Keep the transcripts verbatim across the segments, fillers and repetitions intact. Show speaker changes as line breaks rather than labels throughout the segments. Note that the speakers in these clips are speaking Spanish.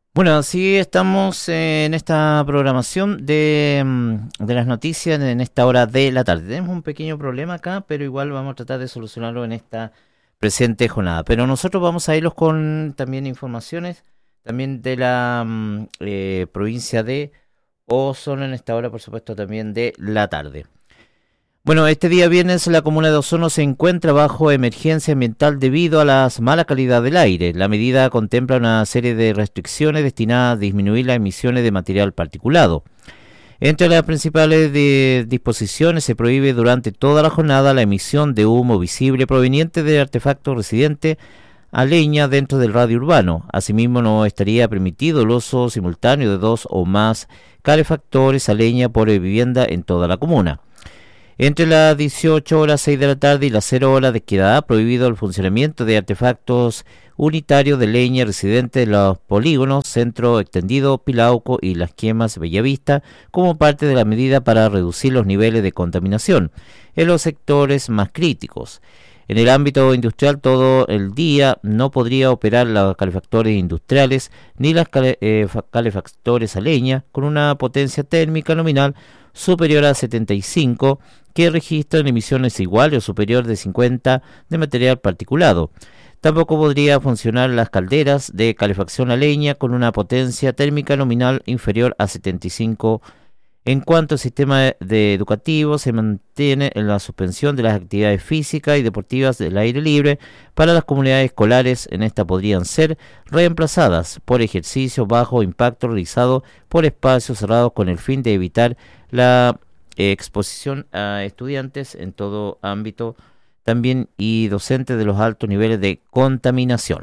Bueno, así estamos en esta programación de, mm, de las noticias en esta hora de la tarde. Tenemos un pequeño problema acá, pero igual vamos a tratar de solucionarlo en esta presente jornada. Pero nosotros vamos a irlos con también informaciones, también de la mm, eh, provincia de Osorno en esta hora, por supuesto, también de la tarde. Bueno, este día viernes la comuna de Osorno se encuentra bajo emergencia ambiental debido a la mala calidad del aire. La medida contempla una serie de restricciones destinadas a disminuir las emisiones de material particulado. Entre las principales de disposiciones se prohíbe durante toda la jornada la emisión de humo visible proveniente de artefactos residentes a leña dentro del radio urbano. Asimismo, no estaría permitido el uso simultáneo de dos o más calefactores a leña por vivienda en toda la comuna. Entre las dieciocho horas seis de la tarde y las cero horas de quedará prohibido el funcionamiento de artefactos unitarios de leña residentes en los polígonos Centro Extendido, Pilauco y Las Quemas, Bellavista, como parte de la medida para reducir los niveles de contaminación en los sectores más críticos. En el ámbito industrial, todo el día no podría operar los calefactores industriales ni las cale, eh, calefactores a leña con una potencia térmica nominal superior a setenta y cinco que registran emisiones iguales o superior de cincuenta de material particulado. Tampoco podría funcionar las calderas de calefacción a leña con una potencia térmica nominal inferior a setenta y cinco. En cuanto al sistema de educativo, se mantiene en la suspensión de las actividades físicas y deportivas del aire libre para las comunidades escolares. En esta podrían ser reemplazadas por ejercicios bajo impacto realizados por espacios cerrados con el fin de evitar la eh, exposición a estudiantes en todo ámbito también y docentes de los altos niveles de contaminación.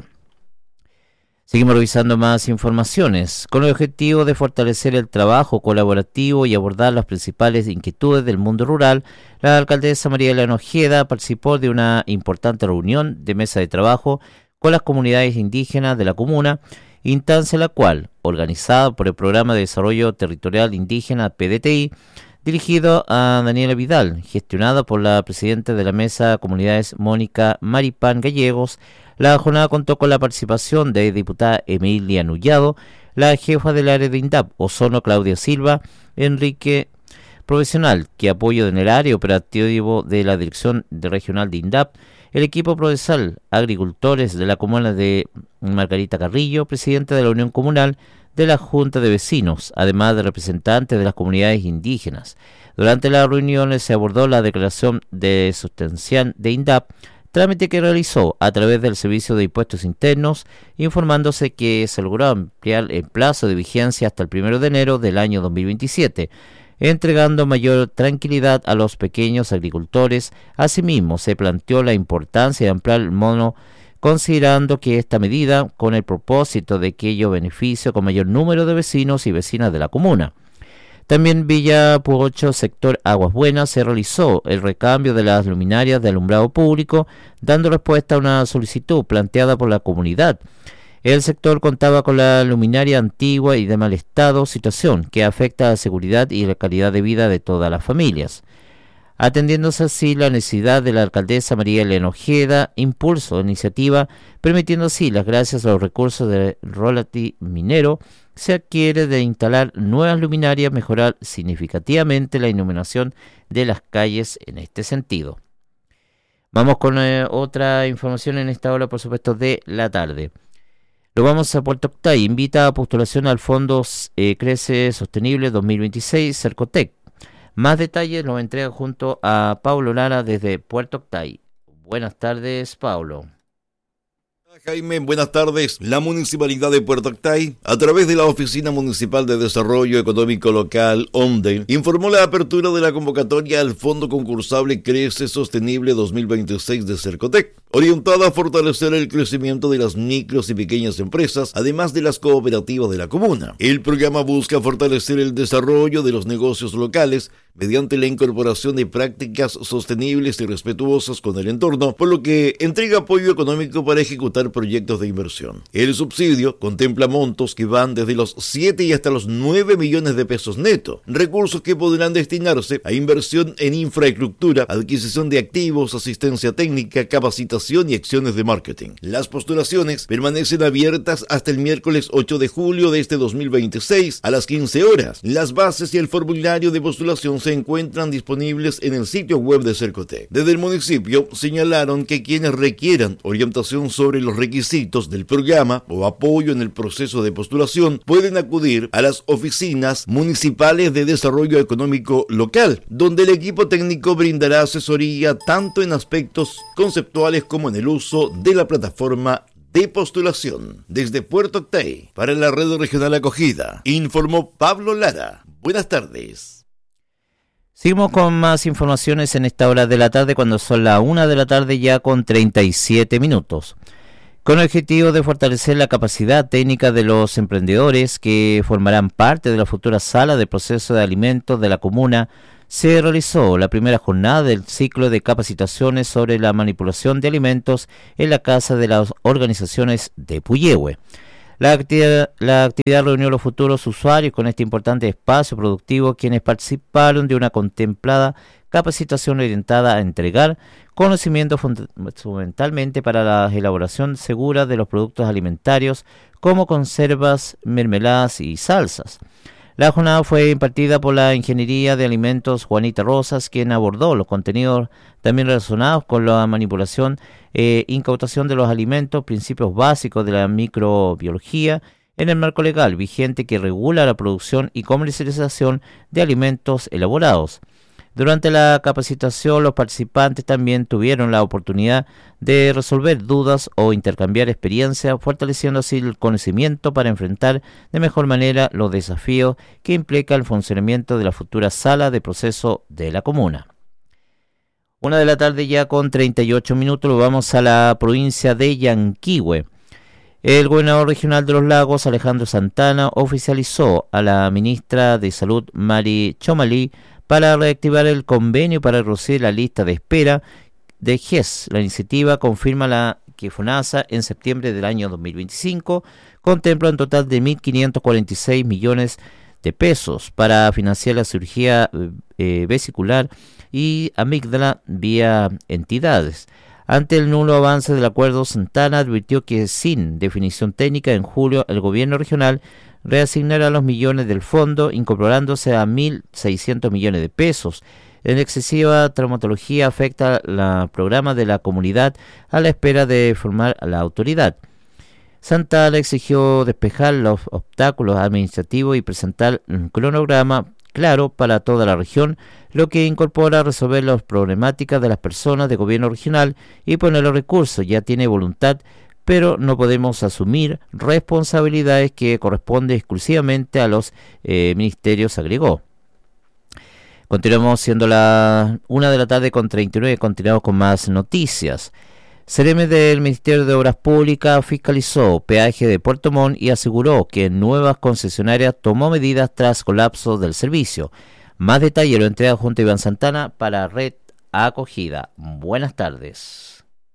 Seguimos revisando más informaciones. Con el objetivo de fortalecer el trabajo colaborativo y abordar las principales inquietudes del mundo rural, la alcaldesa María Elena Ojeda participó de una importante reunión de mesa de trabajo con las comunidades indígenas de la comuna, instancia en la cual, organizada por el Programa de Desarrollo Territorial Indígena P D T I, dirigido a Daniela Vidal, gestionada por la presidenta de la Mesa Comunidades Mónica Maripán Gallegos. La jornada contó con la participación de diputada Emilia Nullado, la jefa del área de INDAP, Osorno Claudia Silva, Enrique Profesional, que apoyo en el área operativo de la Dirección Regional de INDAP, el equipo procesal, agricultores de la comuna de Margarita Carrillo, presidenta de la Unión Comunal de la Junta de Vecinos, además de representantes de las comunidades indígenas. Durante las reuniones se abordó la declaración de sustancial de INDAP, trámite que realizó a través del Servicio de Impuestos Internos, informándose que se logró ampliar el plazo de vigencia hasta el primero de enero del año dos mil veintisiete, entregando mayor tranquilidad a los pequeños agricultores. Asimismo, se planteó la importancia de ampliar el mono, considerando que esta medida con el propósito de que ello beneficie con mayor número de vecinos y vecinas de la comuna. También Villa Puocho, sector Aguas Buenas, se realizó el recambio de las luminarias de alumbrado público, dando respuesta a una solicitud planteada por la comunidad. El sector contaba con la luminaria antigua y de mal estado, situación que afecta a la seguridad y la calidad de vida de todas las familias. Atendiéndose así la necesidad de la alcaldesa María Elena Ojeda, impulso de iniciativa, permitiendo así, las gracias a los recursos de royalty minero, se adquiere de instalar nuevas luminarias, mejorar significativamente la iluminación de las calles en este sentido. Vamos con eh, otra información en esta hora, por supuesto, de la tarde. Lo vamos a Puerto Octay, invita a postulación al Fondo eh, Crece Sostenible dos mil veintiséis, Cercotec. Más detalles los entrega junto a Paulo Lara desde Puerto Octay. Buenas tardes, Paulo.
Jaime, buenas tardes. La Municipalidad de Puerto Octay, a través de la Oficina Municipal de Desarrollo Económico Local, OMDE, informó la apertura de la convocatoria al Fondo Concursable Crece Sostenible dos mil veintiséis de Cercotec, orientada a fortalecer el crecimiento de las micros y pequeñas empresas, además de las cooperativas de la comuna. El programa busca fortalecer el desarrollo de los negocios locales mediante la incorporación de prácticas sostenibles y respetuosas con el entorno, por lo que entrega apoyo económico para ejecutar proyectos de inversión. El subsidio contempla montos que van desde los siete y hasta los nueve millones de pesos netos, recursos que podrán destinarse a inversión en infraestructura, adquisición de activos, asistencia técnica, capacitación y acciones de marketing. Las postulaciones permanecen abiertas hasta el miércoles ocho de julio de este dos mil veintiséis a las quince horas. Las bases y el formulario de postulación se encuentran disponibles en el sitio web de Cercotec. Desde el municipio señalaron que quienes requieran orientación sobre los requisitos del programa o apoyo en el proceso de postulación pueden acudir a las oficinas municipales de desarrollo económico local, donde el equipo técnico brindará asesoría tanto en aspectos conceptuales como en el uso de la plataforma de postulación. Desde Puerto Octay, para la Red Regional Acogida, informó Pablo Lara. Buenas tardes.
Seguimos con más informaciones en esta hora de la tarde, cuando son las una de la tarde ya con treinta y siete minutos. Con el objetivo de fortalecer la capacidad técnica de los emprendedores que formarán parte de la futura sala de proceso de alimentos de la comuna, se realizó la primera jornada del ciclo de capacitaciones sobre la manipulación de alimentos en la Casa de las Organizaciones de Puyehue. La actividad, la actividad reunió a los futuros usuarios con este importante espacio productivo, quienes participaron de una contemplada capacitación orientada a entregar conocimiento fundamentalmente para la elaboración segura de los productos alimentarios como conservas, mermeladas y salsas. La jornada fue impartida por la Ingeniería de Alimentos Juanita Rosas, quien abordó los contenidos también relacionados con la manipulación e incautación de los alimentos, principios básicos de la microbiología en el marco legal vigente que regula la producción y comercialización de alimentos elaborados. Durante la capacitación, los participantes también tuvieron la oportunidad de resolver dudas o intercambiar experiencias, fortaleciendo así el conocimiento para enfrentar de mejor manera los desafíos que implica el funcionamiento de la futura sala de proceso de la comuna. Una de la tarde ya con treinta y ocho minutos, vamos a la provincia de Yanquihue. El gobernador regional de los Lagos, Alejandro Santana, oficializó a la ministra de Salud, Mari Chomalí, para reactivar el convenio para reducir la lista de espera de G E S. La iniciativa confirma la que FONASA en septiembre del año dos mil veinticinco contempla un total de mil quinientos cuarenta y seis millones de pesos para financiar la cirugía eh, vesicular y amígdala vía entidades. Ante el nulo avance del acuerdo, Santana advirtió que sin definición técnica en julio el gobierno regional reasignará los millones del fondo, incorporándose a mil seiscientos millones de pesos. La excesiva traumatología afecta al programa de la comunidad a la espera de formar a la autoridad. Santana exigió despejar los obstáculos administrativos y presentar un cronograma claro para toda la región, lo que incorpora resolver las problemáticas de las personas de gobierno regional y poner los recursos. Ya tiene voluntad, pero no podemos asumir responsabilidades que corresponden exclusivamente a los eh, ministerios, agregó. Continuamos siendo la una de la tarde con treinta y nueve, continuamos con más noticias. Cereme del Ministerio de Obras Públicas fiscalizó peaje de Puerto Montt y aseguró que nuevas concesionarias tomó medidas tras colapso del servicio. Más detalle lo entrega junto a Iván Santana para Red Acogida. Buenas tardes.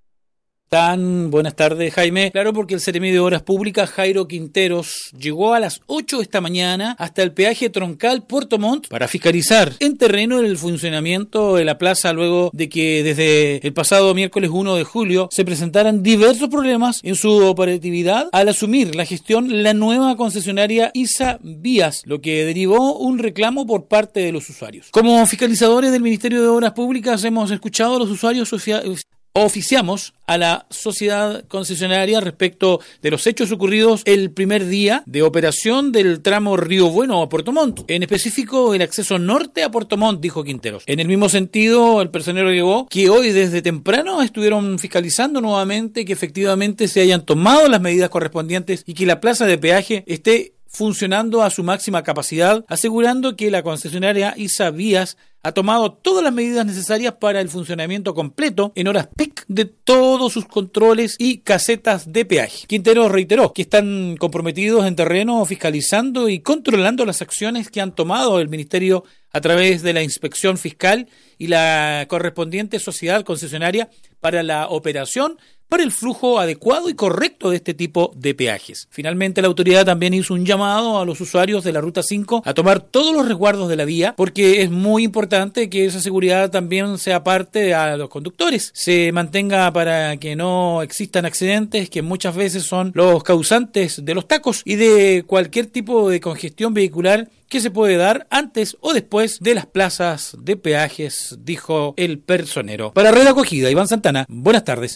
Tan buenas tardes, Jaime. Claro, porque el Ceremi de Obras Públicas, Jairo Quinteros, llegó a las ocho esta mañana hasta el peaje troncal Puerto Montt para fiscalizar en terreno el funcionamiento de la plaza, luego de que desde el pasado miércoles uno de julio se presentaran diversos problemas en su operatividad al asumir la gestión la nueva concesionaria ISA Vías, lo que derivó un reclamo por parte de los usuarios. Como fiscalizadores del Ministerio de Obras Públicas hemos escuchado a los usuarios oficiales. Oficiamos a la sociedad concesionaria respecto de los hechos ocurridos el primer día de operación del tramo Río Bueno a Puerto Montt, en específico el acceso norte a Puerto Montt, dijo Quinteros. En el mismo sentido, el personero agregó que hoy desde temprano estuvieron fiscalizando nuevamente que efectivamente se hayan tomado las medidas correspondientes y que la plaza de peaje esté funcionando a su máxima capacidad, asegurando que la concesionaria ISA Vías ha tomado todas las medidas necesarias para el funcionamiento completo en horas peak de todos sus controles y casetas de peaje. Quintero reiteró que están comprometidos en terreno fiscalizando y controlando las acciones que han tomado el Ministerio a través de la inspección fiscal y la correspondiente sociedad concesionaria para la operación, para el flujo adecuado y correcto de este tipo de peajes. Finalmente, la autoridad también hizo un llamado a los usuarios de la Ruta cinco a tomar todos los resguardos de la vía, porque es muy importante que esa seguridad también sea parte a los conductores, se mantenga para que no existan accidentes que muchas veces son los causantes de los tacos y de cualquier tipo de congestión vehicular que se puede dar antes o después de las plazas de peajes, dijo el personero. Para Red Acogida, Iván Santana, buenas tardes.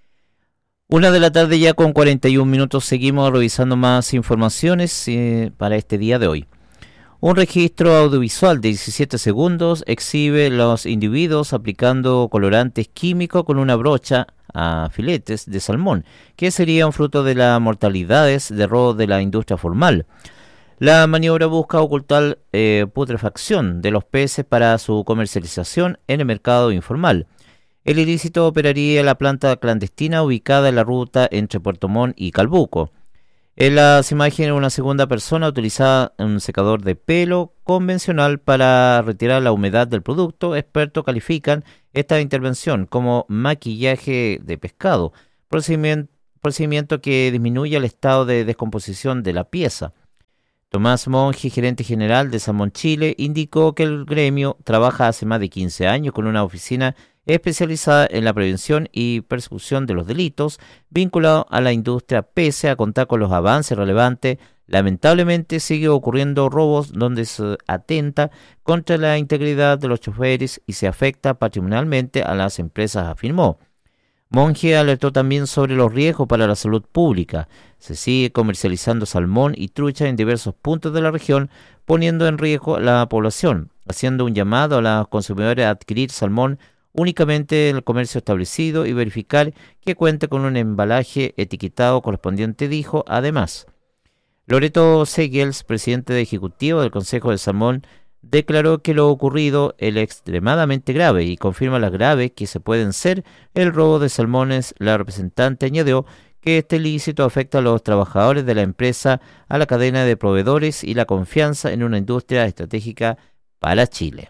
Una de la tarde ya con cuarenta y un minutos, seguimos revisando más informaciones eh, para este día de hoy. Un registro audiovisual de diecisiete segundos exhibe los individuos aplicando colorantes químicos con una brocha a filetes de salmón, que serían fruto de las mortalidades de robo de la industria formal. La maniobra busca ocultar eh, putrefacción de los peces para su comercialización en el mercado informal. El ilícito operaría en la planta clandestina ubicada en la ruta entre Puerto Montt y Calbuco. En las imágenes, una segunda persona utilizaba un secador de pelo convencional para retirar la humedad del producto. Expertos califican esta intervención como maquillaje de pescado, procedimiento, procedimiento que disminuye el estado de descomposición de la pieza. Tomás Monge, gerente general de Salmón Chile, indicó que el gremio trabaja hace más de quince años con una oficina especializada en la prevención y persecución de los delitos vinculados a la industria. Pese a contar con los avances relevantes, lamentablemente sigue ocurriendo robos donde se atenta contra la integridad de los choferes y se afecta patrimonialmente a las empresas, afirmó. Monge alertó también sobre los riesgos para la salud pública. Se sigue comercializando salmón y trucha en diversos puntos de la región, poniendo en riesgo a la población, haciendo un llamado a los consumidores a adquirir salmón únicamente en el comercio establecido y verificar que cuente con un embalaje etiquetado correspondiente, dijo. Además, Loreto Segels, presidente de ejecutivo del Consejo de Salmón, declaró que lo ocurrido es extremadamente grave y confirma las graves que se pueden ser el robo de salmones. La representante añadió que este ilícito afecta a los trabajadores de la empresa, a la cadena de proveedores y la confianza en una industria estratégica para Chile.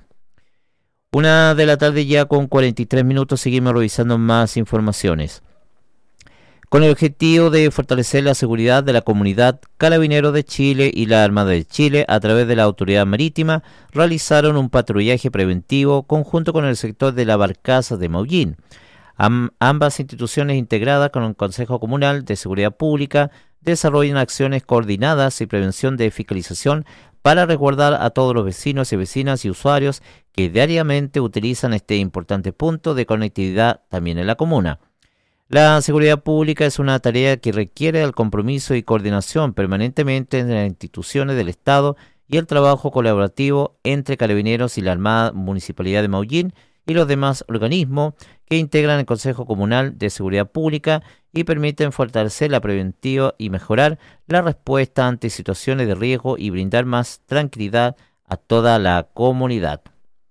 Una de la tarde ya con cuarenta y tres minutos, seguimos revisando más informaciones. Con el objetivo de fortalecer la seguridad de la comunidad, Carabineros de Chile y la Armada de Chile, a través de la Autoridad Marítima, realizaron un patrullaje preventivo conjunto con el sector de la barcaza de Maullín. Am- ambas instituciones, integradas con el Consejo Comunal de Seguridad Pública, desarrollan acciones coordinadas y prevención de fiscalización para resguardar a todos los vecinos y vecinas y usuarios que diariamente utilizan este importante punto de conectividad también en la comuna. La seguridad pública es una tarea que requiere el compromiso y coordinación permanentemente entre las instituciones del Estado y el trabajo colaborativo entre Carabineros y la Armada Municipalidad de Maullín y los demás organismos que integran el Consejo Comunal de Seguridad Pública y permiten fortalecer la preventiva y mejorar la respuesta ante situaciones de riesgo y brindar más tranquilidad a toda la comunidad.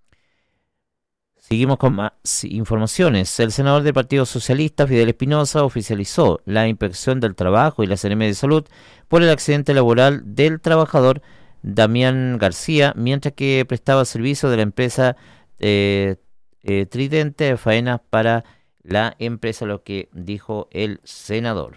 Seguimos con más informaciones. El senador del Partido Socialista, Fidel Espinosa, oficializó la inspección del trabajo y la Seremia de Salud por el accidente laboral del trabajador Damián García, mientras que prestaba servicio de la empresa eh, eh, Tridente de faenas para la empresa, lo que dijo el senador.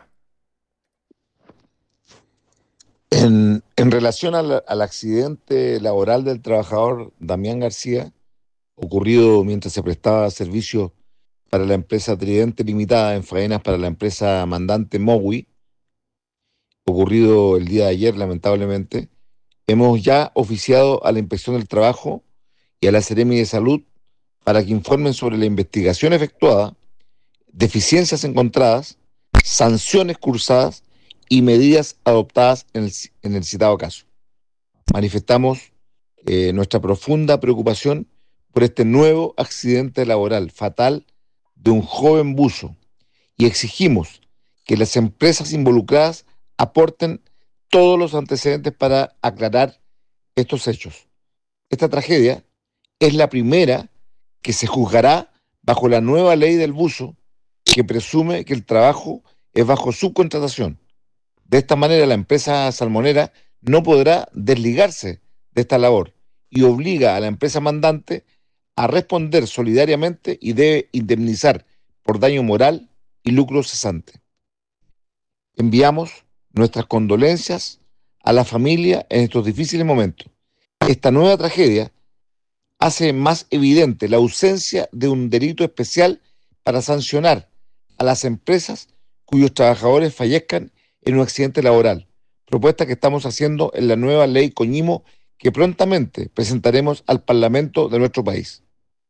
En, en relación al, al accidente laboral del trabajador Damián García, ocurrido mientras se prestaba servicio para la empresa Tridente Limitada en faenas para la empresa mandante Mowi, ocurrido el día de ayer lamentablemente, hemos ya oficiado a la Inspección del Trabajo y a la Seremi de Salud para que informen sobre la investigación efectuada, deficiencias encontradas, sanciones cursadas y medidas adoptadas en el, en el citado caso. Manifestamos eh, nuestra profunda preocupación por este nuevo accidente laboral fatal de un joven buzo y exigimos que las empresas involucradas aporten todos los antecedentes para aclarar estos hechos. Esta tragedia es la primera que se juzgará bajo la nueva ley del buzo, que presume que el trabajo es bajo subcontratación. De esta manera, la empresa salmonera no podrá desligarse de esta labor y obliga a la empresa mandante a responder solidariamente y debe indemnizar por daño moral y lucro cesante. Enviamos nuestras condolencias a la familia en estos difíciles momentos. Esta nueva tragedia hace más evidente la ausencia de un delito especial para sancionar a las empresas cuyos trabajadores fallezcan en un accidente laboral, propuesta que estamos haciendo en la nueva ley Coñimo que prontamente presentaremos al Parlamento de nuestro país.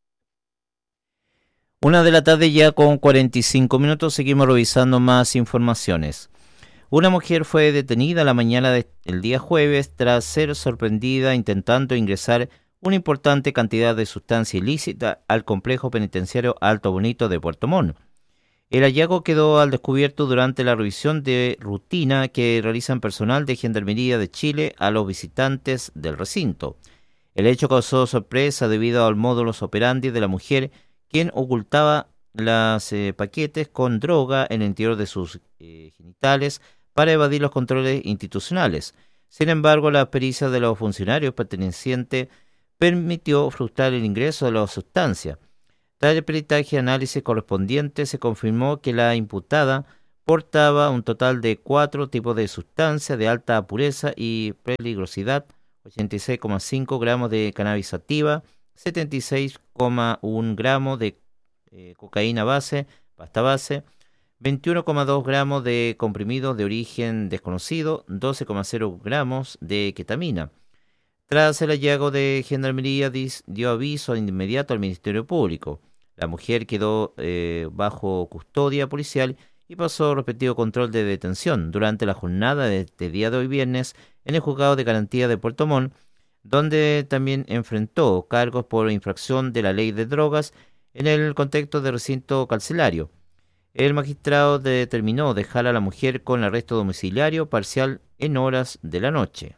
Una de la tarde ya con cuarenta y cinco minutos, seguimos revisando más informaciones. Una mujer fue detenida la mañana del día jueves tras ser sorprendida intentando ingresar una importante cantidad de sustancia ilícita al complejo penitenciario Alto Bonito de Puerto Montt. El hallazgo quedó al descubierto durante la revisión de rutina que realizan personal de Gendarmería de Chile a los visitantes del recinto. El hecho causó sorpresa debido al modus operandi de la mujer, quien ocultaba los eh, paquetes con droga en el interior de sus eh, genitales para evadir los controles institucionales. Sin embargo, la pericia de los funcionarios pertenecientes permitió frustrar el ingreso de la sustancia. Tras el peritaje y análisis correspondiente, se confirmó que la imputada portaba un total de cuatro tipos de sustancias de alta pureza y peligrosidad: ochenta y seis coma cinco gramos de cannabis sativa, setenta y seis coma uno gramos de eh, cocaína base, pasta base, veintiuno coma dos gramos de comprimidos de origen desconocido, doce coma cero gramos de ketamina. Tras el hallazgo de Gendarmería, dio aviso de inmediato al Ministerio Público. La mujer quedó eh, bajo custodia policial y pasó respectivo control de detención durante la jornada de este día de hoy viernes en el Juzgado de Garantía de Puerto Montt, donde también enfrentó cargos por infracción de la ley de drogas en el contexto de recinto carcelario. El magistrado determinó dejar a la mujer con arresto domiciliario parcial en horas de la noche.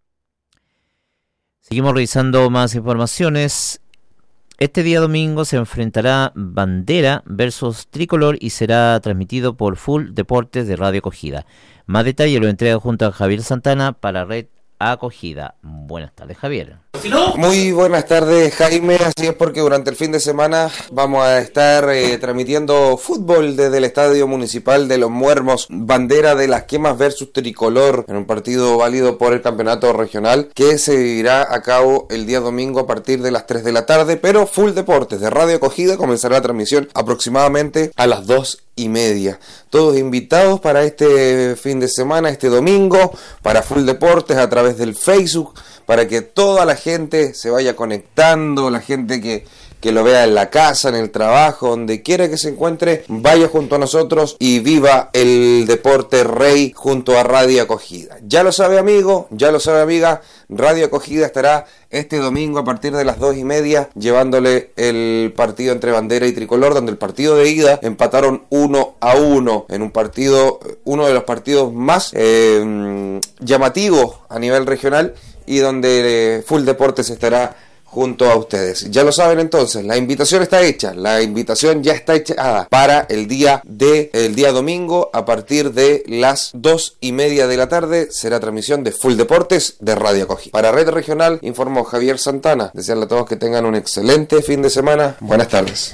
Seguimos revisando más informaciones. Este día domingo se enfrentará Bandera versus Tricolor y será transmitido por Full Deportes de Radio Acogida. Más detalle lo entrega junto a Javier Santana para Red Acogida. Buenas tardes, Javier.
Muy buenas tardes, Jaime. Así es, porque durante el fin de semana vamos a estar eh, transmitiendo fútbol desde el Estadio Municipal de Los Muermos, Bandera de las Quemas versus Tricolor, en un partido válido por el campeonato regional que se llevará a cabo el día domingo a partir de las tres de la tarde, pero Full Deportes de Radio Acogida comenzará la transmisión aproximadamente a las dos y media. Todos invitados para este fin de semana, este domingo, para Full Deportes a través del Facebook, para que toda la gente se vaya conectando, la gente que, que lo vea en la casa, en el trabajo, donde quiera que se encuentre, vaya junto a nosotros y viva el deporte rey junto a Radio Acogida. Ya lo sabe, amigo, ya lo sabe, amiga, Radio Acogida estará este domingo a partir de las dos y media llevándole el partido entre Bandera y Tricolor, donde el partido de ida empataron uno a uno en un partido, uno de los partidos más eh, llamativos a nivel regional, y donde Full Deportes estará junto a ustedes. Ya lo saben, entonces, la invitación está hecha, la invitación ya está hecha para el día de el día domingo a partir de las dos y media de la tarde. Será transmisión de Full Deportes de Radio Acogida. Para Red Regional informó Javier Santana. Desearle a todos que tengan un excelente fin de semana. Buenas tardes.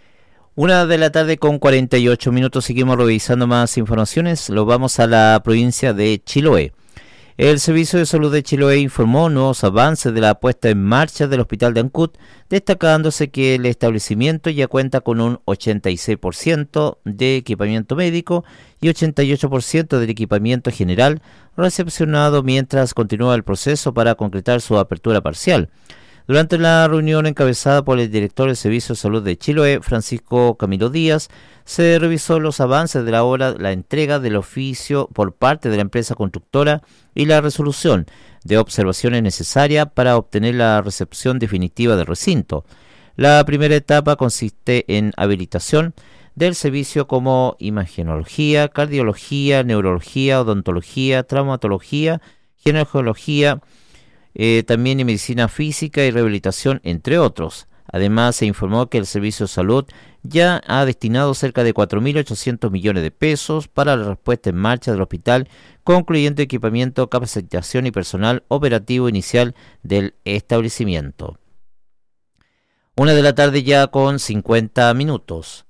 Una de la tarde con cuarenta y ocho minutos, seguimos revisando más informaciones. Lo vamos a la provincia de Chiloé. El Servicio de Salud de Chiloé informó nuevos avances de la puesta en marcha del Hospital de Ancud, destacándose que el establecimiento ya cuenta con un ochenta y seis por ciento de equipamiento médico y ochenta y ocho por ciento del equipamiento general recepcionado, mientras continúa el proceso para concretar su apertura parcial. Durante la reunión encabezada por el director del Servicio de Salud de Chiloé, Francisco Camilo Díaz, se revisó los avances de la obra, la entrega del oficio por parte de la empresa constructora y la resolución de observaciones necesarias para obtener la recepción definitiva del recinto. La primera etapa consiste en habilitación del servicio como imagenología, cardiología, neurología, odontología, traumatología, ginecología, Eh, también en medicina física y rehabilitación, entre otros. Además, se informó que el Servicio de Salud ya ha destinado cerca de cuatro mil ochocientos millones de pesos para la respuesta en marcha del hospital, concluyendo equipamiento, capacitación y personal operativo inicial del establecimiento. Una de la tarde ya con cincuenta minutos.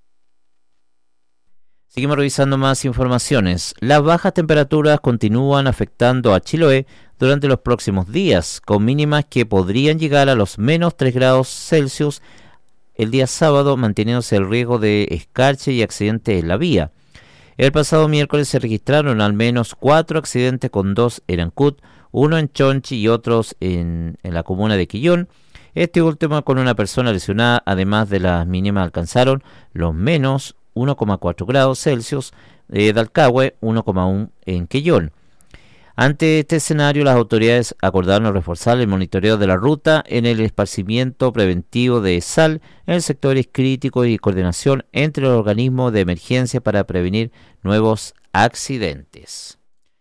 Seguimos revisando más informaciones. Las bajas temperaturas continúan afectando a Chiloé durante los próximos días, con mínimas que podrían llegar a los menos tres grados Celsius el día sábado, manteniéndose el riesgo de escarche y accidentes en la vía. El pasado miércoles se registraron al menos cuatro accidentes, con dos en Ancud, uno en Chonchi y otros en, en la comuna de Quillón. Este último con una persona lesionada. Además de las mínimas alcanzaron los menos uno coma cuatro grados Celsius de Dalcahue, uno coma uno en Quillón. Ante este escenario, las autoridades acordaron reforzar el monitoreo de la ruta en el esparcimiento preventivo de sal en sectores críticos y coordinación entre los organismos de emergencia para prevenir nuevos accidentes.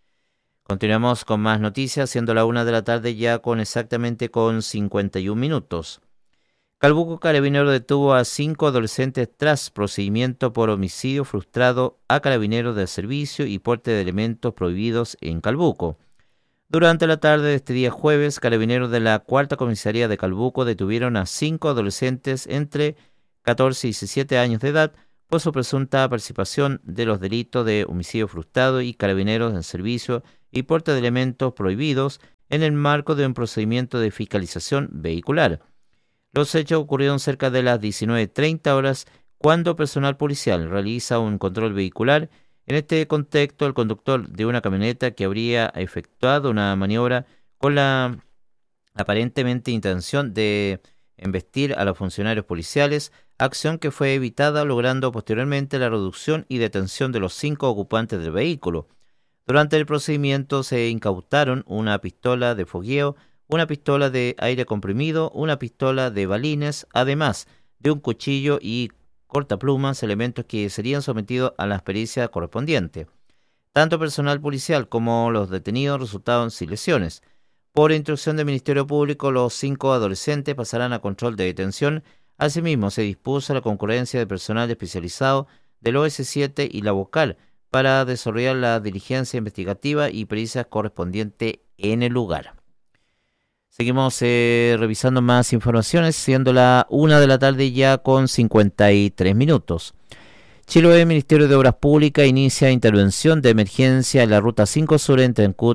Continuamos con más noticias, siendo la una de la tarde ya con exactamente con cincuenta y un minutos. Calbuco Carabinero detuvo a cinco adolescentes tras procedimiento por homicidio frustrado a carabineros de servicio y porte de elementos prohibidos en Calbuco. Durante la tarde de este día jueves, carabineros de la cuarta comisaría de Calbuco detuvieron a cinco adolescentes entre catorce y diecisiete años de edad por su presunta participación de los delitos de homicidio frustrado y carabineros en servicio y porte de elementos prohibidos en el marco de un procedimiento de fiscalización vehicular. Los hechos ocurrieron cerca de las diecinueve treinta horas cuando personal policial realiza un control vehicular. En este contexto, el conductor de una camioneta que habría efectuado una maniobra con la aparentemente intención de embestir a los funcionarios policiales, acción que fue evitada, logrando posteriormente la reducción y detención de los cinco ocupantes del vehículo. Durante el procedimiento se incautaron una pistola de fogueo, una pistola de aire comprimido, una pistola de balines, además de un cuchillo y cortaplumas, elementos que serían sometidos a las pericias correspondientes. Tanto personal policial como los detenidos resultaron sin lesiones. Por instrucción del Ministerio Público, los cinco adolescentes pasarán a control de detención. Asimismo, se dispuso la concurrencia de personal especializado del O S siete y la vocal para desarrollar la diligencia investigativa y pericias correspondientes en el lugar. Seguimos eh, revisando más informaciones, siendo la una de la tarde ya con cincuenta y tres minutos. Chiloé, Ministerio de Obras Públicas, inicia intervención de emergencia en la Ruta cinco Sur entre Ancud.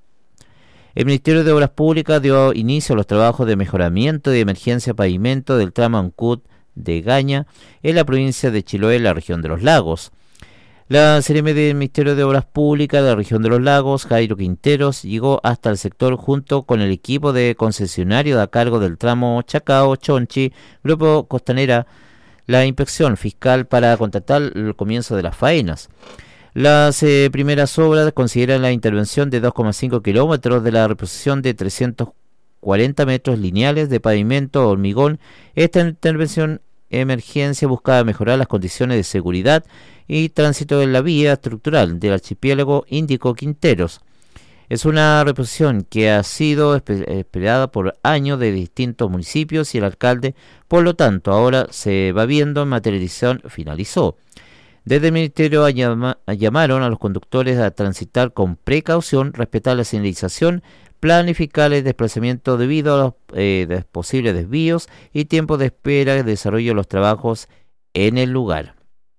El Ministerio de Obras Públicas dio inicio a los trabajos de mejoramiento de emergencia pavimento del tramo Ancud de Gaña en la provincia de Chiloé, en la región de los Lagos. La C R M del Ministerio de Obras Públicas de la región de los Lagos, Jairo Quinteros, llegó hasta el sector junto con el equipo de concesionario a cargo del tramo Chacao-Chonchi, Grupo Costanera, la inspección fiscal para contratar el comienzo de las faenas. Las eh, primeras obras consideran la intervención de dos coma cinco kilómetros de la reposición de trescientos cuarenta metros lineales de pavimento hormigón. Esta intervención emergencia buscaba mejorar las condiciones de seguridad y tránsito en la vía estructural del archipiélago, indicó Quinteros. Es una reposición que ha sido esperada por años de distintos municipios y el alcalde, por lo tanto ahora se va viendo en materialización, finalizó. Desde el Ministerio llama, llamaron a los conductores a transitar con precaución, respetar la señalización, planificar el desplazamiento debido a los eh, posibles desvíos y tiempo de espera y desarrollo de los trabajos en el lugar.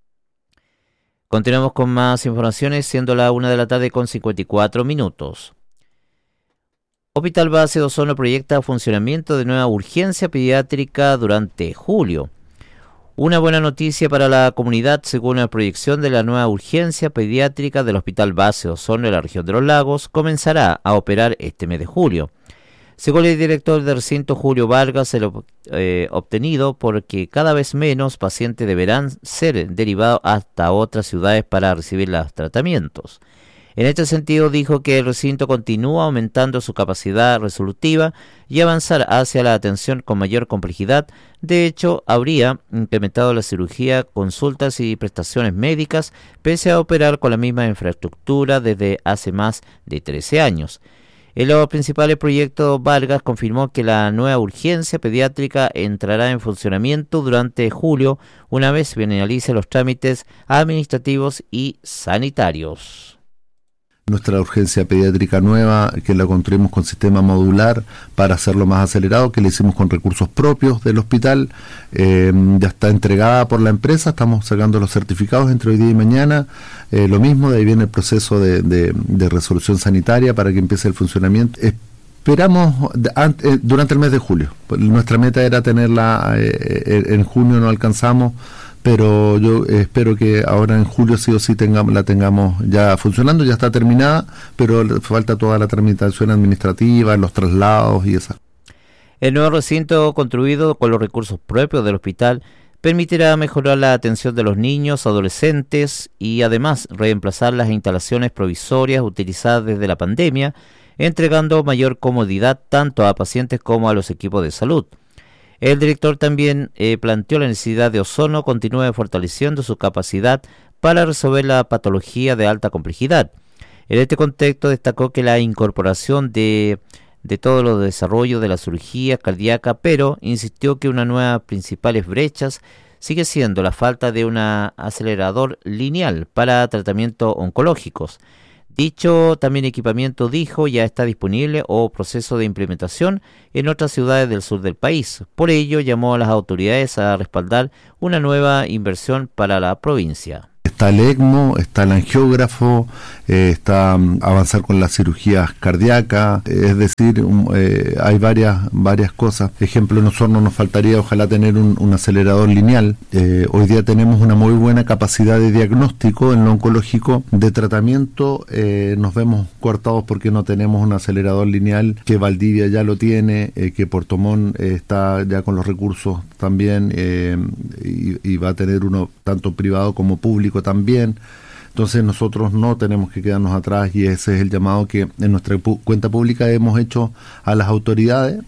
Continuamos con más informaciones, siendo la una de la tarde con cincuenta y cuatro minutos. Hospital Base de Osorno proyecta funcionamiento de nueva urgencia pediátrica durante julio. Una buena noticia para la comunidad, según la proyección de la nueva urgencia pediátrica del Hospital Base de Osorno de la región de los Lagos, comenzará a operar este mes de julio. Según el director del recinto Julio Vargas, el eh, obtenido porque cada vez menos pacientes deberán ser derivados hasta otras ciudades para recibir los tratamientos. En este sentido, dijo que el recinto continúa aumentando su capacidad resolutiva y avanzar hacia la atención con mayor complejidad. De hecho, habría incrementado la cirugía, consultas y prestaciones médicas, pese a operar con la misma infraestructura desde hace más de trece años. En los principales proyectos, Vargas confirmó que la nueva urgencia pediátrica entrará en funcionamiento durante julio, una vez finalicen los trámites administrativos y sanitarios.
Nuestra urgencia pediátrica nueva, que la construimos con sistema modular para hacerlo más acelerado, que le hicimos con recursos propios del hospital, eh, ya está entregada por la empresa, estamos sacando los certificados entre hoy día y mañana, eh, lo mismo, de ahí viene el proceso de, de, de resolución sanitaria para que empiece el funcionamiento. Esperamos durante el mes de julio, nuestra meta era tenerla, eh, en junio no alcanzamos, pero yo espero que ahora en julio sí o sí tengamos, la tengamos ya funcionando, ya está terminada, pero falta toda la tramitación administrativa, los traslados y esa.
El nuevo recinto, construido con los recursos propios del hospital, permitirá mejorar la atención de los niños, adolescentes y además reemplazar las instalaciones provisorias utilizadas desde la pandemia, entregando mayor comodidad tanto a pacientes como a los equipos de salud. El director también eh, planteó la necesidad de Osorno continúe fortaleciendo su capacidad para resolver la patología de alta complejidad. En este contexto destacó que la incorporación de, de todos los desarrollos de la cirugía cardíaca, pero insistió que una de las principales brechas sigue siendo la falta de un acelerador lineal para tratamientos oncológicos. Dicho también equipamiento, dijo, ya está disponible o proceso de implementación en otras ciudades del sur del país. Por ello, llamó a las autoridades a respaldar una nueva inversión para la provincia.
Está el ECMO, está el angiógrafo, eh, está um, avanzar con las cirugías cardíacas, eh, es decir, um, eh, hay varias varias cosas. Ejemplo, en Osorno nos faltaría ojalá tener un, un acelerador lineal. Eh, hoy día tenemos una muy buena capacidad de diagnóstico en lo oncológico. De tratamiento eh, nos vemos coartados porque no tenemos un acelerador lineal, que Valdivia ya lo tiene, eh, que Puerto Montt eh, está ya con los recursos también, eh, y, y va a tener uno tanto privado como público también. Entonces nosotros no tenemos que quedarnos atrás, y ese es el llamado que en nuestra pu- cuenta pública hemos hecho a las autoridades.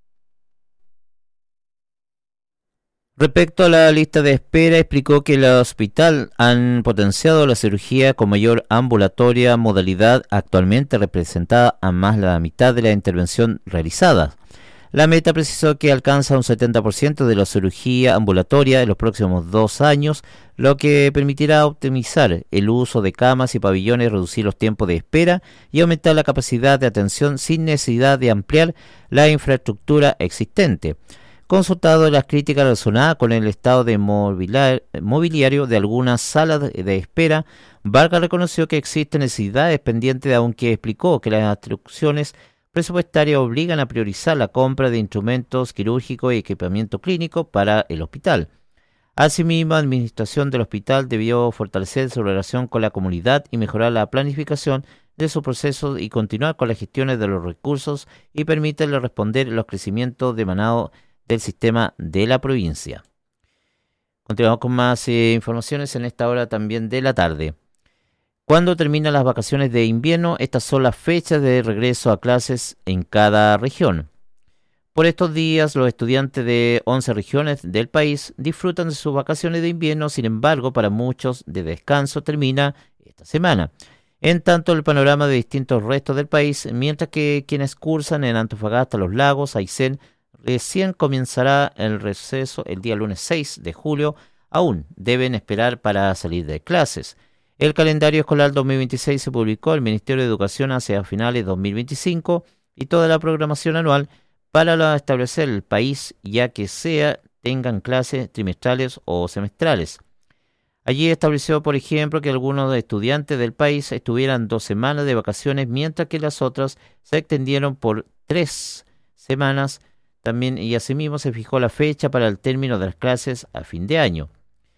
Respecto a la lista de espera, explicó que el hospital han potenciado la cirugía con mayor ambulatoria modalidad, actualmente representada a más de la mitad de la intervención realizada. La meta precisó que alcanza un setenta por ciento de la cirugía ambulatoria en los próximos dos años, lo que permitirá optimizar el uso de camas y pabellones, reducir los tiempos de espera y aumentar la capacidad de atención sin necesidad de ampliar la infraestructura existente. Consultado las críticas relacionadas con el estado de mobiliar, mobiliario de algunas salas de, de espera, Vargas reconoció que existen necesidades pendientes, aunque explicó que las instrucciones presupuestarias obligan a priorizar la compra de instrumentos quirúrgicos y equipamiento clínico para el hospital. Asimismo, la administración del hospital debió fortalecer su relación con la comunidad y mejorar la planificación de su proceso y continuar con las gestiones de los recursos y permitirle responder a los crecimientos demanados del sistema de la provincia. Continuamos con más eh, informaciones en esta hora también de la tarde. ¿Cuándo terminan las vacaciones de invierno? Estas son las fechas de regreso a clases en cada región. Por estos días, los estudiantes de once regiones del país disfrutan de sus vacaciones de invierno. Sin embargo, para muchos de descanso termina esta semana. En tanto, el panorama de distintos restos del país, mientras que quienes cursan en Antofagasta, Los Lagos, Aysén, recién comenzará el receso el día lunes seis de julio, aún deben esperar para salir de clases. El calendario escolar dos mil veintiséis se publicó el Ministerio de Educación hacia finales de dos mil veinticinco y toda la programación anual para establecer el país, ya que sea tengan clases trimestrales o semestrales. Allí estableció, por ejemplo, que algunos estudiantes del país estuvieran dos semanas de vacaciones, mientras que las otras se extendieron por tres semanas también, y asimismo se fijó la fecha para el término de las clases a fin de año.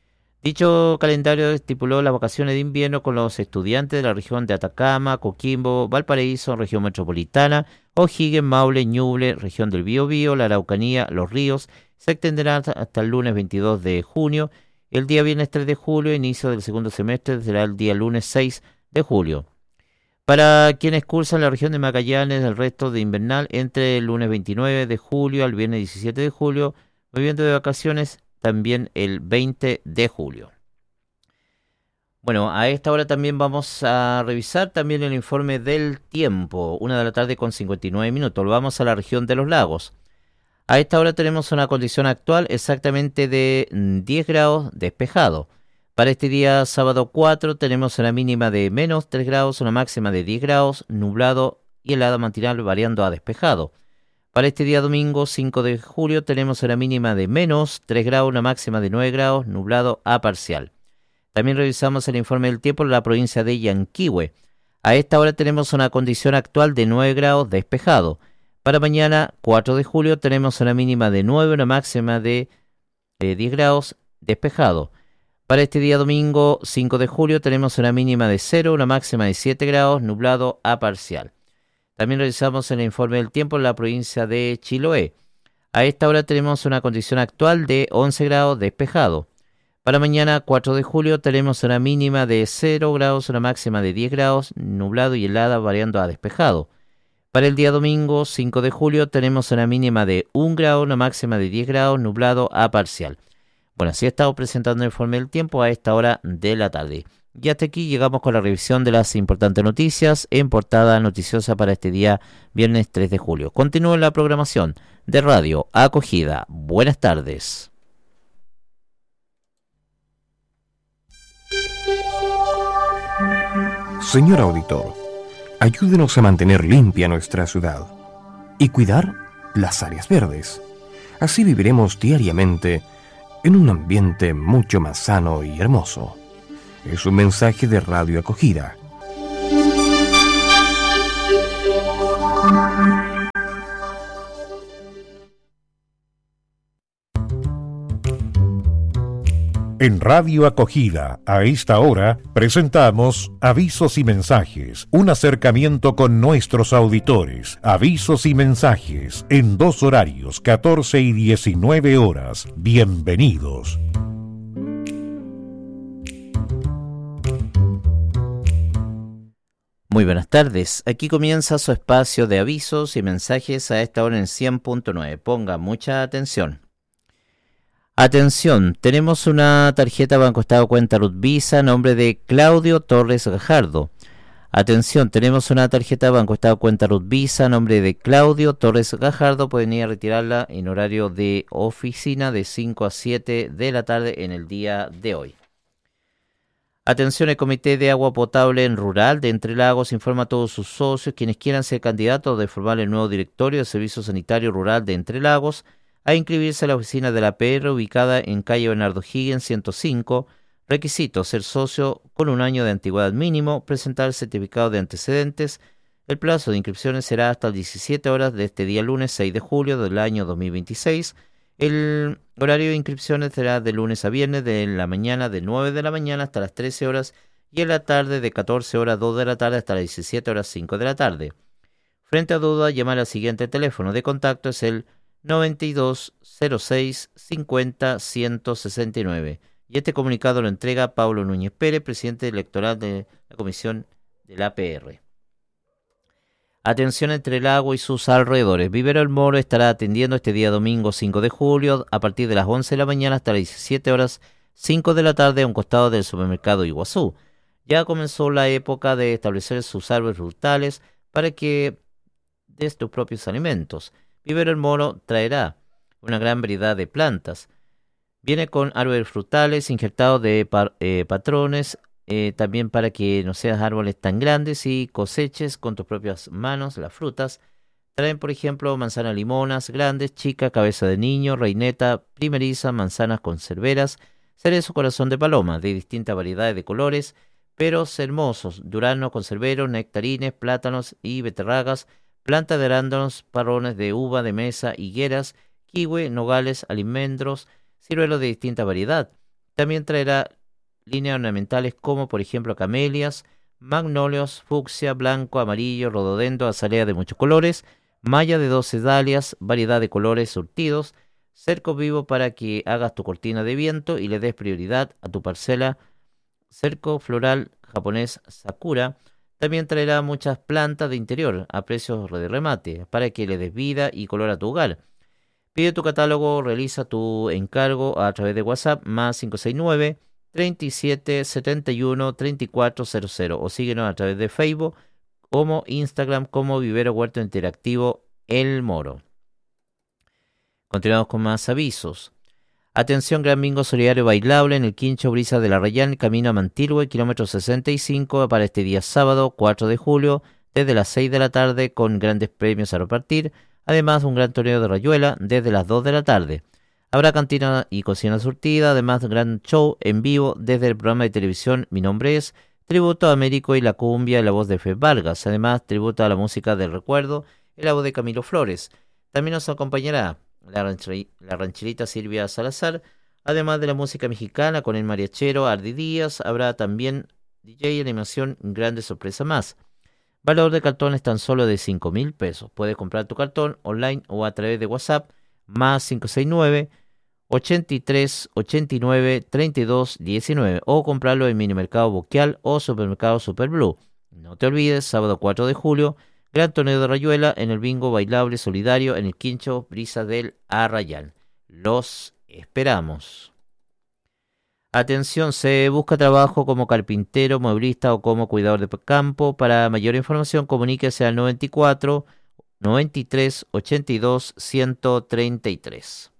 Dicho calendario estipuló las vacaciones de invierno con los estudiantes de la región de Atacama, Coquimbo, Valparaíso, región metropolitana, O'Higgins, Maule, Ñuble, región del Biobío, la Araucanía, Los Ríos. Se extenderán hasta el lunes veintidós de junio. El día viernes tres de julio, inicio del segundo semestre, será el día lunes seis de julio. Para quienes cursan la región de Magallanes, el resto de invernal entre el lunes veintinueve de julio al viernes diecisiete de julio, volviendo de vacaciones también el veinte de julio. Bueno, a esta hora también vamos a revisar también el informe del tiempo, una de la tarde con cincuenta y nueve minutos. Vamos a la región de los lagos. A esta hora tenemos una condición actual exactamente de diez grados despejado. Para este día sábado cuatro tenemos una mínima de menos tres grados, una máxima de diez grados, nublado y helada matinal variando a despejado. Para este día domingo cinco de julio tenemos una mínima de menos tres grados, una máxima de nueve grados, nublado a parcial. También revisamos el informe del tiempo en la provincia de Yanquihue. A esta hora tenemos una condición actual de nueve grados despejado. Para mañana, cuatro de julio, tenemos una mínima de nueve, una máxima de eh, diez grados despejado. Para este día domingo, cinco de julio, tenemos una mínima de cero, una máxima de siete grados, nublado a parcial. También revisamos el informe del tiempo en la provincia de Chiloé. A esta hora tenemos una condición actual de once grados despejado. Para mañana, cuatro de julio, tenemos una mínima de cero grados, una máxima de diez grados, nublado y helada variando a despejado. Para el día domingo, cinco de julio, tenemos una mínima de un grado, una máxima de diez grados, nublado a parcial. Bueno, así estamos presentando el informe del tiempo a esta hora de la tarde. Y hasta aquí llegamos con la revisión de las importantes noticias en portada noticiosa para este día, viernes tres de julio. Continúa la programación de Radio Acogida. Buenas tardes.
Señor auditor, ayúdenos a mantener limpia nuestra ciudad y cuidar las áreas verdes. Así viviremos diariamente en un ambiente mucho más sano y hermoso. Es un mensaje de Radio Acogida.
En Radio Acogida, a esta hora, presentamos Avisos y Mensajes, un acercamiento con nuestros auditores. Avisos y mensajes, en dos horarios, catorce y diecinueve horas. Bienvenidos.
Muy buenas tardes, aquí comienza su espacio de avisos y mensajes a esta hora en cien punto nueve. Ponga mucha atención. Atención, tenemos una tarjeta Banco Estado Cuenta Ruth Visa, nombre de Claudio Torres Gajardo. Atención, tenemos una tarjeta Banco Estado Cuenta Ruth Visa, nombre de Claudio Torres Gajardo. Pueden ir a retirarla en horario de oficina de cinco a siete de la tarde en el día de hoy. Atención, el Comité de Agua Potable en Rural de Entre Lagos informa a todos sus socios quienes quieran ser candidatos de formar el nuevo directorio de Servicio Sanitario Rural de Entre Lagos a inscribirse a la oficina de la P R ubicada en calle Bernardo Higgins ciento cinco. Requisito: ser socio con un año de antigüedad mínimo, presentar el certificado de antecedentes. El plazo de inscripciones será hasta las diecisiete horas de este día lunes seis de julio del año dos mil veintiséis. El horario de inscripciones será de lunes a viernes de la mañana de nueve de la mañana hasta las trece horas y en la tarde de catorce horas dos de la tarde hasta las diecisiete horas cinco de la tarde. Frente a duda, llamar al siguiente teléfono de contacto, es el noventa y dos cero seis cincuenta ciento sesenta y nueve. Y este comunicado lo entrega Pablo Núñez Pérez, presidente electoral de la Comisión de la A P R. Atención Entre Lagos y sus alrededores. Vivero El Moro estará atendiendo este día domingo cinco de julio a partir de las once de la mañana hasta las diecisiete horas cinco de la tarde a un costado del supermercado Iguazú. Ya comenzó la época de establecer sus árboles frutales para que des tus propios alimentos. Vivero El Moro traerá una gran variedad de plantas. Viene con árboles frutales injertados de par, eh, patrones, eh, también para que no seas árboles tan grandes y coseches con tus propias manos las frutas. Traen, por ejemplo, manzanas limonas grandes, chicas, cabeza de niño, reineta, primeriza, manzanas conserveras, cerezo corazón de paloma, de distintas variedades de colores, peros hermosos, duraznos conserveros, nectarines, plátanos y beterragas, plantas de arándanos, parrones de uva de mesa, higueras, kiwi, nogales, almendros, ciruelos de distinta variedad. También traerá líneas ornamentales como, por ejemplo, camelias, magnolios, fucsia, blanco, amarillo, rododendro, azalea de muchos colores, malla de doce dalias, variedad de colores surtidos, cerco vivo para que hagas tu cortina de viento y le des prioridad a tu parcela, cerco floral japonés Sakura. También traerá muchas plantas de interior a precios de remate para que le des vida y color a tu hogar. Pide tu catálogo, realiza tu encargo a través de WhatsApp más cinco seis nueve, treinta y siete setenta y uno treinta y cuatro cero cero o síguenos a través de Facebook como Instagram como Vivero Huerto Interactivo El Moro. Continuamos con más avisos. Atención, gran bingo solidario bailable en el Quincho Brisa de la Arrayán, camino a Mantilhue, kilómetro sesenta y cinco, para este día sábado cuatro de julio, desde las seis de la tarde, con grandes premios a repartir, además un gran torneo de rayuela desde las dos de la tarde. Habrá cantina y cocina surtida, además un gran show en vivo desde el programa de televisión Mi Nombre Es, tributo a Américo y la cumbia en la voz de Fe Vargas, además tributo a la música del recuerdo en la voz de Camilo Flores. También nos acompañará la, rancher, la rancherita Silvia Salazar, además de la música mexicana con el mariachero Ardi Díaz. Habrá también D J, animación, grande sorpresa más. Valor de cartones tan solo de cinco mil pesos. Puedes comprar tu cartón online o a través de WhatsApp más cinco seis nueve, ochenta y tres, ochenta y nueve, treinta y dos, diecinueve o comprarlo en Minimercado Boquial o Supermercado Super Blue. No te olvides, sábado cuatro de julio, gran torneo de rayuela en el bingo bailable solidario en el Quincho Brisa del Arrayán. Los esperamos. Atención, se busca trabajo como carpintero, mueblista o como cuidador de campo. Para mayor información, comuníquese al noventa y cuatro, noventa y tres, ochenta y dos, ciento treinta y tres.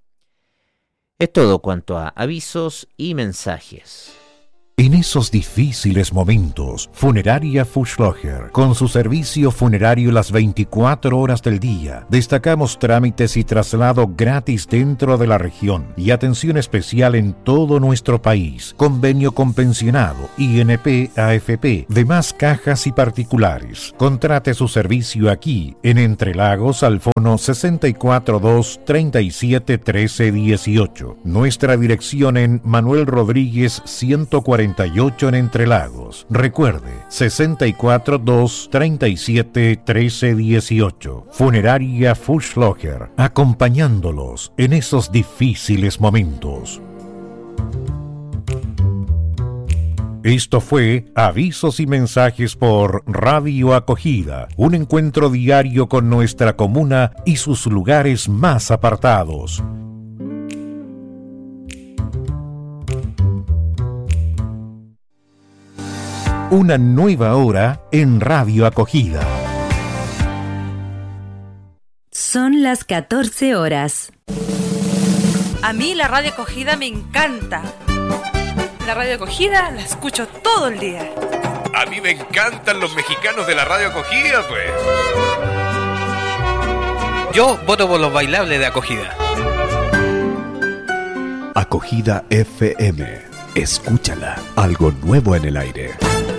Es todo cuanto a avisos y mensajes.
En esos difíciles momentos, Funeraria Fuschlocher, con su servicio funerario las veinticuatro horas del día, destacamos trámites y traslado gratis dentro de la región y atención especial en todo nuestro país. Convenio con pensionado, I N P, A F P, demás cajas y particulares. Contrate su servicio aquí, en Entre Lagos, al fono sesenta y cuatro dos, treinta y siete, trece, dieciocho. Nuestra dirección en Manuel Rodríguez ciento cuarenta y ocho en Entre Lagos. Recuerde, sesenta y cuatro dos, treinta y siete, trece, dieciocho. Funeraria Fuschlocher, acompañándolos en esos difíciles momentos. Esto fue Avisos y Mensajes por Radio Acogida, un encuentro diario con nuestra comuna y sus lugares más apartados. Una nueva hora en Radio Acogida.
Son las catorce horas.
A mí la Radio Acogida me encanta. La Radio Acogida la escucho todo el día.
A mí me encantan los mexicanos de la Radio Acogida, pues.
Yo voto por los bailables de Acogida.
Acogida F M. Escúchala. Algo nuevo en el aire.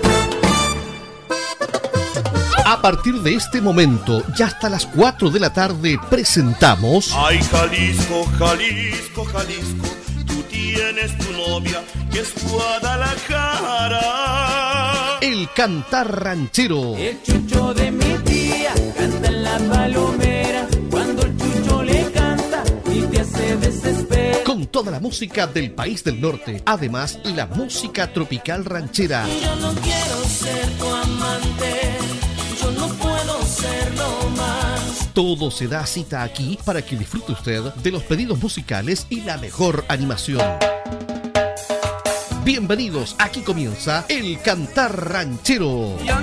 A partir de este momento, ya hasta las cuatro de la tarde, presentamos...
Ay, Jalisco, Jalisco, Jalisco, tú tienes tu novia que es Guadalajara.
El cantar ranchero.
El chucho de mi tía canta en la palomera. Cuando el chucho le canta, mi tía se desespera.
Con toda la música del país del norte. Además, la música tropical ranchera.
Yo no quiero ser tu amante. Yo no puedo serlo más.
Todo se da cita aquí para que disfrute usted de los pedidos musicales y la mejor animación. Bienvenidos, aquí comienza El Cantar Ranchero.